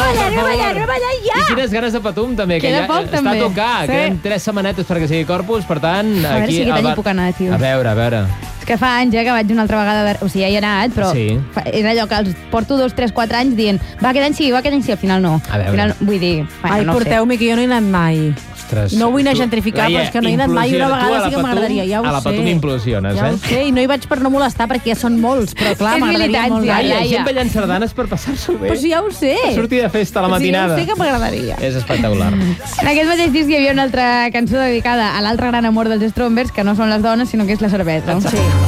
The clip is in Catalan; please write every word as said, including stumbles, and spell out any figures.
allà, anem allà, anem allà, ja! I quines ganes de Patum, també, que Queda ja poc, està també. a tocar. Sí. Queden tres setmanetes perquè sigui Corpus, per tant... A veure aquí, si aquest any Bar- hi puc anar, tio. A veure, a veure. És que fa anys, eh, que vaig una altra vegada... A veure, o sigui, ja hi he anat, però Sí. fa, és allò que els porto dos, tres, quatre anys dient va, aquest any sí, va, aquest any sí, al final no. A veure. Al final, vull dir... Bueno, Ai, no ho sé. porteu-me, que jo no he anat mai. Ostres. No vull anar a Tu- gentrificar, Laia, però és que no he anat mai. Una implosiona. vegada Tu a sí la que Patum- m'agradaria, ja ho sé. A la Patum implosiones, Ja eh? ho sé, i no hi vaig per no molestar, perquè ja són molts, però clar, És m'agradaria molt. militància, Laia, Laia. gent ballant sardanes per passar-s'ho bé. Però si ja ho sé. Per sortir de festa a la Però si matinada. ja ho sé que m'agradaria. És espectacular. En aquest mateix disc hi havia una altra cançó dedicada a l'altre gran amor dels Strombers, que no són les dones, sinó que és la cervesa. Sí.